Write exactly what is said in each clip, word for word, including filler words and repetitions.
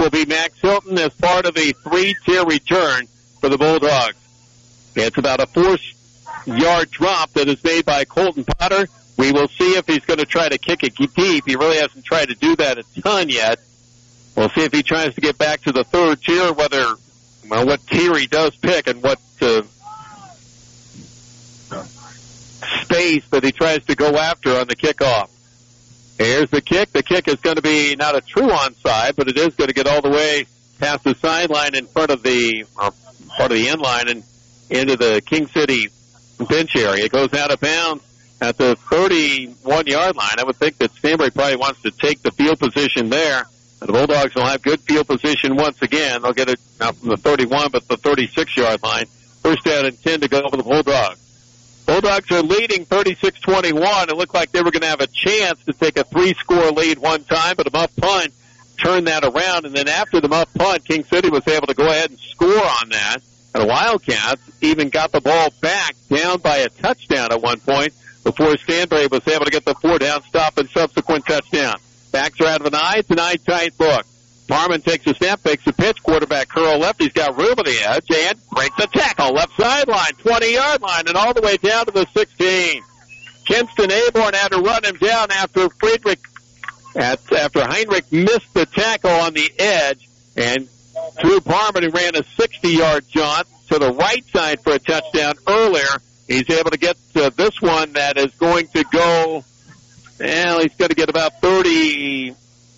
will be Max Hilton as part of a three-tier return for the Bulldogs. It's about a four-yard drop that is made by Colton Potter. We will see if he's going to try to kick it deep. He really hasn't tried to do that a ton yet. We'll see if he tries to get back to the third tier, whether, well, what tier he does pick and what uh, space that he tries to go after on the kickoff. Here's the kick. The kick is going to be not a true onside, but it is going to get all the way past the sideline in front of the uh, part of the end line and into the King City bench area. It goes out of bounds at the thirty-one-yard line. I would think that Stanbury probably wants to take the field position there. The Bulldogs will have good field position once again. They'll get it not from the thirty-one, but the thirty-six-yard line. First down and ten to go for the Bulldogs. Bulldogs are leading thirty-six twenty-one. It looked like they were going to have a chance to take a three-score lead one time, but a muff punt turned that around. And then after the muff punt, King City was able to go ahead and score on that. And the Wildcats even got the ball back down by a touchdown at one point before Stanbury was able to get the four-down stop and subsequent touchdown. Backs are out of an eye. It's an eye-tight look. Parman takes a snap, fakes a pitch. Quarterback curl left. He's got room on the edge and breaks a tackle. Left sideline, twenty-yard line, and all the way down to the sixteen. Kinston Aborn had to run him down after Friedrich, at, after Heinrich missed the tackle on the edge. And Drew Parman, who ran a sixty-yard jaunt to the right side for a touchdown earlier, he's able to get to this one that is going to go, well, he's going to get about thirty,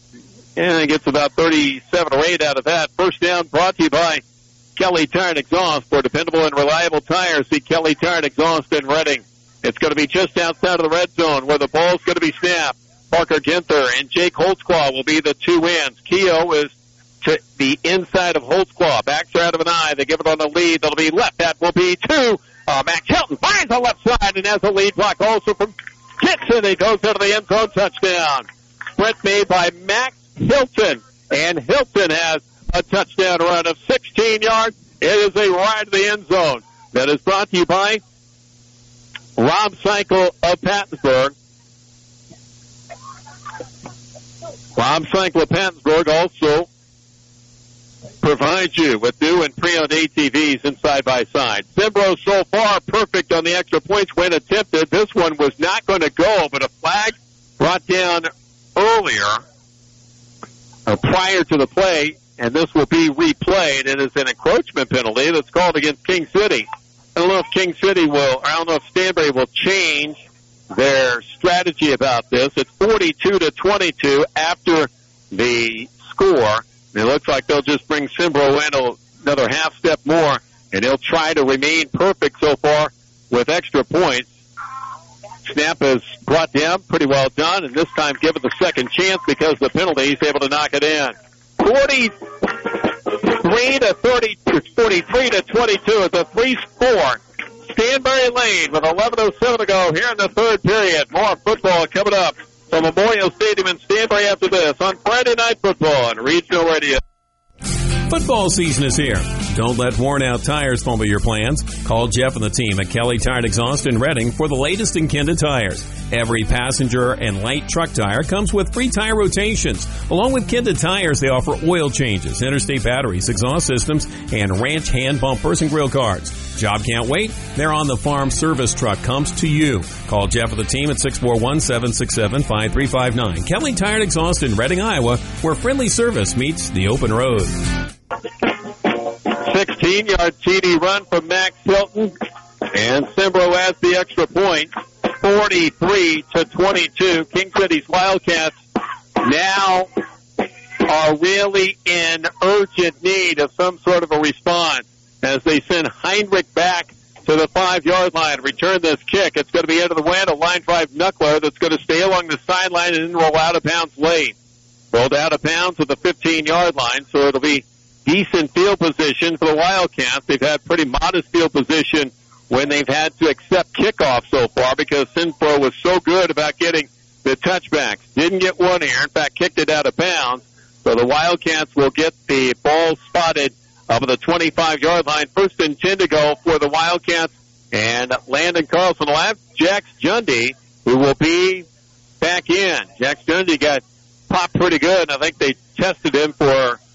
and he gets about thirty-seven or eight out of that. First down brought to you by Kelly Tire and Exhaust. For dependable and reliable tires, see Kelly Tire and Exhaust in Reading. It's going to be just outside of the red zone where the ball's going to be snapped. Parker Ginther and Jake Holtzclaw will be the two ends. Keogh is to the inside of Holtzclaw. Backs are out of an eye. They give it on the lead. That'll be left. That will be two. Uh, Max Hilton finds the left side and has a lead block also from Kitson. He goes into the end zone, touchdown. Sprint made by Max Hilton, and Hilton has a touchdown run of sixteen yards. It is a ride to the end zone. That is brought to you by Rob Cycle of Pattonsburg. Rob Cycle of Pattonsburg also provides you with new and pre-owned A T Vs and side-by-side. Cimbro so far perfect on the extra points when attempted. This one was not going to go, but a flag brought down earlier or prior to the play, and this will be replayed. It is an encroachment penalty that's called against King City. I don't know if King City will, I don't know if Stanbury will change their strategy about this. It's forty-two to twenty-two after the score. It looks like they'll just bring Cimbro in another half step more, and he'll try to remain perfect so far with extra points. Snap is brought down, pretty well done, and this time given the second chance because the penalty, he's able to knock it in. forty-three to thirty, forty-three to twenty-two is a three-score. Stanbury Lane with eleven oh seven to go here in the third period. More football coming up from Memorial Stadium in Stanbury after this on Friday Night Football on Regional Radio. Football season is here. Don't let worn-out tires fumble your plans. Call Jeff and the team at Kelly Tire and Exhaust in Reading for the latest in Kenda tires. Every passenger and light truck tire comes with free tire rotations. Along with Kenda tires, they offer oil changes, interstate batteries, exhaust systems, and ranch hand bumpers and grill guards. Job can't wait? Their On the Farm service truck comes to you. Call Jeff and the team at six four one, seven six seven, five three five nine. Kelly Tire and Exhaust in Reading, Iowa, where friendly service meets the open road. sixteen-yard T D run from Max Hilton, and Cimbro has the extra point, forty-three to twenty-two. King City's Wildcats now are really in urgent need of some sort of a response as they send Heinrich back to the five-yard line. Return this kick. It's going to be into the wind, a line drive knuckler that's going to stay along the sideline and then roll out of bounds late. Rolled out of bounds at the fifteen-yard line, so it'll be decent field position for the Wildcats. They've had pretty modest field position when they've had to accept kickoff so far because Cimbro was so good about getting the touchbacks. Didn't get one here. In fact, kicked it out of bounds. So the Wildcats will get the ball spotted over the twenty-five-yard line. First and ten to go for the Wildcats. And Landon Carlson will have Jax Jundy, who will be back in. Jax Jundy got popped pretty good. I think they tested him for